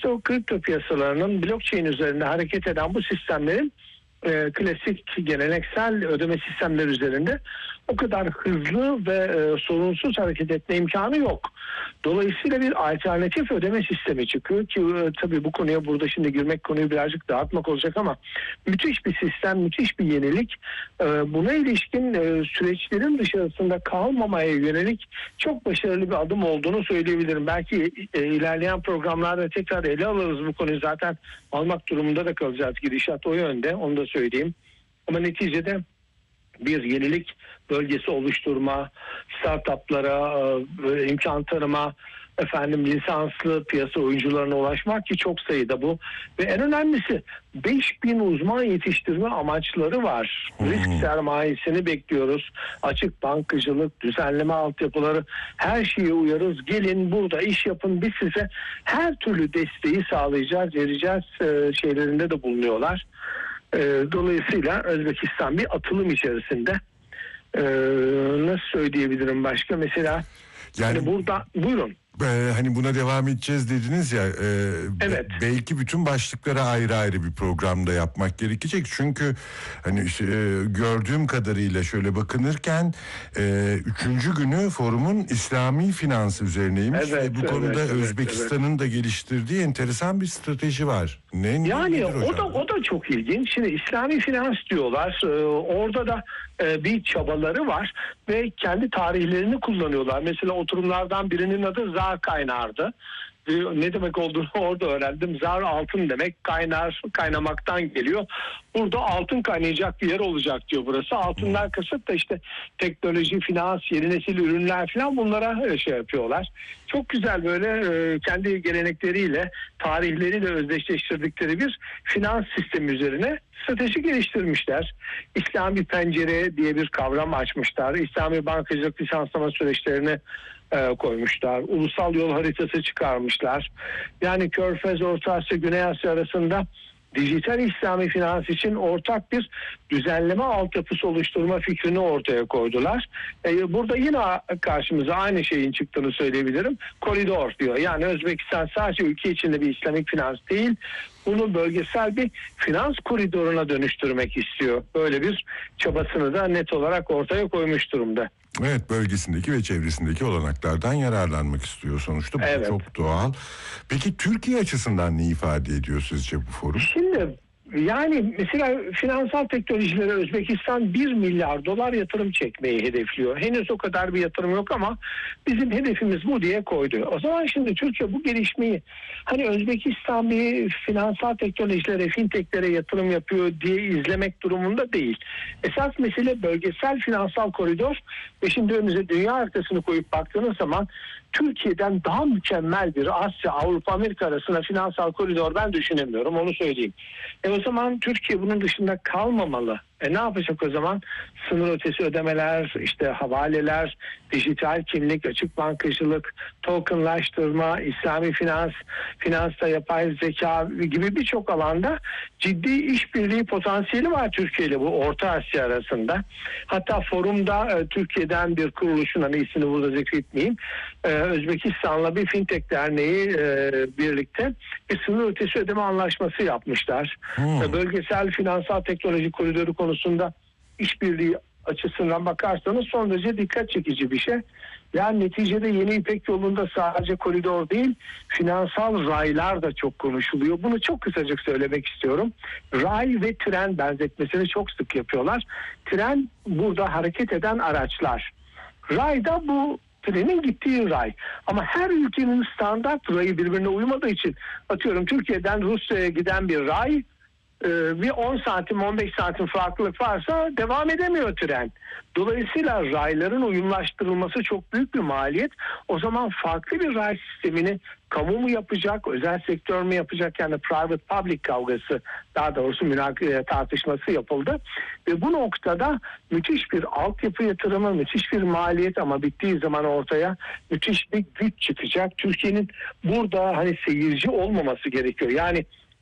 işte o kripto piyasalarının blockchain üzerinde hareket eden bu sistemlerin klasik geleneksel ödeme sistemleri üzerinde o kadar hızlı ve sorunsuz hareket etme imkanı yok. Dolayısıyla bir alternatif ödeme sistemi çıkıyor ki tabii bu konuya burada şimdi girmek, konuyu birazcık dağıtmak olacak ama müthiş bir sistem, müthiş bir yenilik. Buna ilişkin süreçlerin dışarısında kalmamaya yönelik çok başarılı bir adım olduğunu söyleyebilirim. Belki ilerleyen programlarda tekrar ele alırız bu konuyu, zaten almak durumunda da kalacağız. Gidişat o yönde, onu da söyleyeyim. Ama neticede bir yenilik bölgesi oluşturma, startuplara imkan tanıma, lisanslı piyasa oyuncularına ulaşmak ki çok sayıda bu. Ve en önemlisi 5000 uzman yetiştirme amaçları var. Risk sermayesini bekliyoruz. Açık bankacılık, düzenleme altyapıları, her şeye uyarız. Gelin burada iş yapın, biz size her türlü desteği sağlayacağız, vereceğiz şeylerinde de bulunuyorlar. Dolayısıyla Özbekistan bir atılım içerisinde. Nasıl söyleyebilirim başka? Mesela yani burada buyurun. Hani buna devam edeceğiz dediniz ya, evet. Belki bütün başlıklara ayrı ayrı bir programda yapmak gerekecek. Çünkü hani gördüğüm kadarıyla şöyle bakınırken 3. günü forumun İslami finans üzerineymiş. Evet, ve bu konuda Özbekistan'ın da geliştirdiği enteresan bir strateji var. Yani o da çok ilginç. Şimdi İslami finans diyorlar. Orada da bir çabaları var ve kendi tarihlerini kullanıyorlar. Mesela oturumlardan birinin adı Zar Kaynar'dı. Ne demek olduğunu orada öğrendim. Zar altın demek, kaynar, kaynamaktan geliyor. Burada altın kaynayacak bir yer olacak diyor burası. Altından kasıt da işte teknoloji, finans, yeni nesil ürünler falan, bunlara şey yapıyorlar. Çok güzel böyle kendi gelenekleriyle, tarihleriyle özdeşleştirdikleri bir finans sistemi üzerine strateji geliştirmişler. İslami pencere diye bir kavram açmışlar. İslami bankacılık lisanslama süreçlerini koymuşlar. Ulusal yol haritası çıkarmışlar. Yani Körfez, Orta Asya, Güney Asya arasında dijital İslami finans için ortak bir düzenleme altyapısı oluşturma fikrini ortaya koydular. Burada yine karşımıza aynı şeyin çıktığını söyleyebilirim. Koridor diyor. Yani Özbekistan sadece ülke içinde bir İslamik finans değil, bunu bölgesel bir finans koridoruna dönüştürmek istiyor. Böyle bir çabasını da net olarak ortaya koymuş durumda. Evet, bölgesindeki ve çevresindeki olanaklardan yararlanmak istiyor sonuçta. Bu evet. Çok doğal. Peki Türkiye açısından ne ifade ediyor sizce bu forum? Şimdi yani mesela finansal teknolojilere Özbekistan 1 milyar dolar yatırım çekmeyi hedefliyor. Henüz o kadar bir yatırım yok ama bizim hedefimiz bu diye koydu. O zaman şimdi Türkiye bu gelişmeyi, hani Özbekistan bir finansal teknolojilere, fintechlere yatırım yapıyor diye izlemek durumunda değil. Esas mesele bölgesel finansal koridor ve şimdi önümüze dünya haritasını koyup baktığınız zaman Türkiye'den daha mükemmel bir Asya, Avrupa, Amerika arasında finansal koridor ben düşünemiyorum, onu söyleyeyim. O zaman Türkiye bunun dışında kalmamalı. Ne yapacak o zaman? Sınır ötesi ödemeler, işte havaleler, dijital kimlik, açık bankacılık, tokenlaştırma, İslami finans, finansta yapay zeka gibi birçok alanda ciddi işbirliği potansiyeli var Türkiye ile bu Orta Asya arasında. Hatta forumda Türkiye'den bir kuruluşun, hani ismini burada zikretmeyeyim, Özbekistan'la bir fintech derneği birlikte bir sınır ötesi ödeme anlaşması yapmışlar. Bölgesel finansal teknoloji koridoru konusunda işbirliği açısından bakarsanız son derece dikkat çekici bir şey. Yani neticede Yeni İpek Yolu'nda sadece koridor değil, finansal raylar da çok konuşuluyor. Bunu çok kısacık söylemek istiyorum. Ray ve tren benzetmesini çok sık yapıyorlar. Tren burada hareket eden araçlar. Ray da bu trenin gittiği ray. Ama her ülkenin standart rayı birbirine uymadığı için, atıyorum Türkiye'den Rusya'ya giden bir ray, bir 10 santim 15 santim farklılık varsa devam edemiyor tren. Dolayısıyla rayların uyumlaştırılması çok büyük bir maliyet. O zaman farklı bir ray sistemini kamu mu yapacak, özel sektör mü yapacak, yani private public kavgası, daha doğrusu tartışması yapıldı. Ve bu noktada müthiş bir altyapı yatırımı, müthiş bir maliyet ama bittiği zaman ortaya müthiş bir güç çıkacak. Türkiye'nin burada hani seyirci olmaması gerekiyor. Yani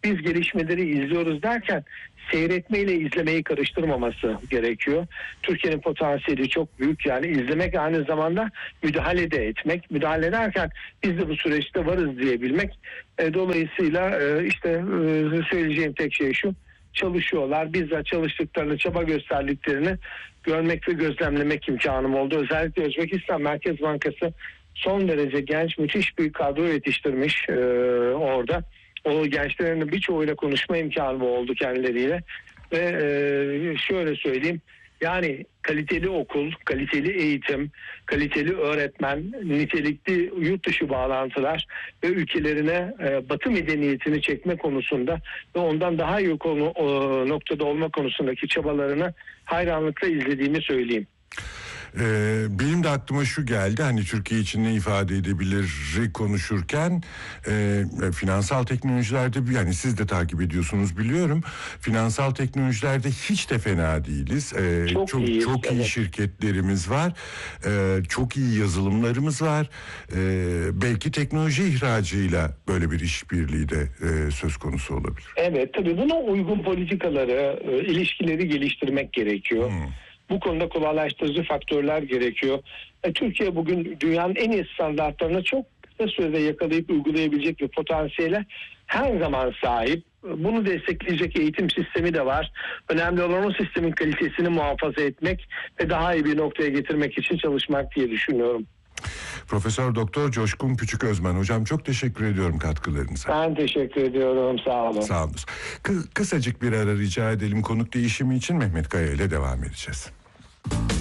biz gelişmeleri izliyoruz derken seyretmeyle izlemeyi karıştırmaması gerekiyor. Türkiye'nin potansiyeli çok büyük. Yani izlemek aynı zamanda müdahale de etmek. Müdahale ederken biz de bu süreçte varız diyebilmek. Dolayısıyla söyleyeceğim tek şey şu: çalışıyorlar. Bizzat çalıştıklarını, çaba gösterdiklerini görmek ve gözlemlemek imkanım oldu. Özellikle Özbekistan Merkez Bankası son derece genç, müthiş bir kadro yetiştirmiş orada. O gençlerin birçoğuyla konuşma imkanı oldu kendileriyle. Ve şöyle söyleyeyim, yani kaliteli okul, kaliteli eğitim, kaliteli öğretmen, nitelikli yurt dışı bağlantılar ve ülkelerine Batı medeniyetini çekme konusunda ve ondan daha iyi noktada olma konusundaki çabalarını hayranlıkla izlediğimi söyleyeyim. Benim de aklıma şu geldi, hani Türkiye için ne ifade edebilir konuşurken finansal teknolojilerde, yani siz de takip ediyorsunuz biliyorum, finansal teknolojilerde hiç de fena değiliz. Çok iyi şirketlerimiz var, çok iyi yazılımlarımız var. Belki teknoloji ihracıyla böyle bir işbirliği de söz konusu olabilir. Evet, tabii buna uygun politikaları, ilişkileri geliştirmek gerekiyor. Bu konuda kolaylaştırıcı faktörler gerekiyor. Türkiye bugün dünyanın en iyi standartlarını çok kısa sürede yakalayıp uygulayabilecek bir potansiyele her zaman sahip. Bunu destekleyecek eğitim sistemi de var. Önemli olan o sistemin kalitesini muhafaza etmek ve daha iyi bir noktaya getirmek için çalışmak diye düşünüyorum. Profesör Doktor Coşkun Küçüközmen hocam, çok teşekkür ediyorum katkılarınıza. Ben teşekkür ediyorum, sağ olun. Sağ olun. Kısacık bir ara rica edelim, konuk değişimi için Mehmet Kaya ile devam edeceğiz.